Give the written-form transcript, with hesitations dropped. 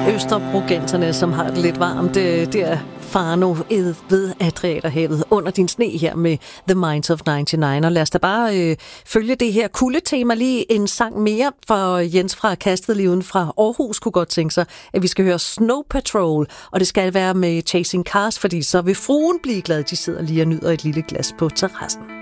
Østerbrogenserne, som har det lidt varmt. Det er Fano ved Adriaterhavet under din sne her med The Minds of 99. Og lad os da bare følge det her kuldetema lige en sang mere, for Jens fra Kasteliven fra Aarhus kunne godt tænke sig, at vi skal høre Snow Patrol, og det skal være med Chasing Cars, fordi så vil fruen blive glad. De sidder lige og nyder et lille glas på terrassen.